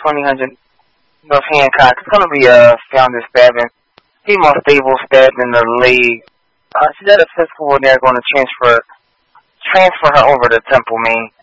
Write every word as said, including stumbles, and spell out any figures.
twenty hundred North Hancock. It's going to be a founder stabbing. Female stable stabbed in the leg. Uh, she's at a physical when they're going to transfer transfer her over to Temple, Maine.